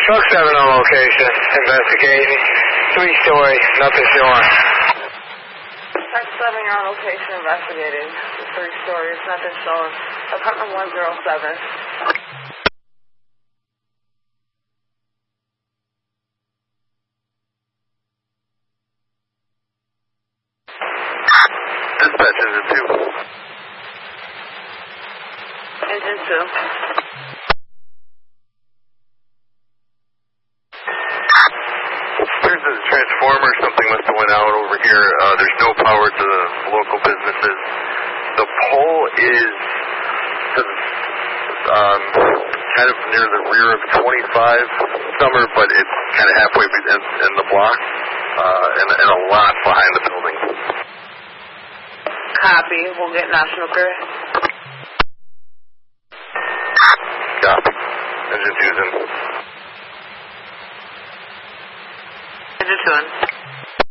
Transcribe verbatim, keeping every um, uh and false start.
Truck seven on location, investigating. Three story, nothing showing. Truck seven on location, investigating. Three stories, nothing showing. Apartment one zero seven. Dispatch engine two. Engine two. There's a transformer, something must have went out over here. Uh, there's no power to the local businesses. The pole is um, kind of near the rear of twenty-five Summer, but it's kind of halfway in, in the block uh, and, and a lot behind the building. Copy. We'll get National Grid. Copy. Engine two's in. Engine two in.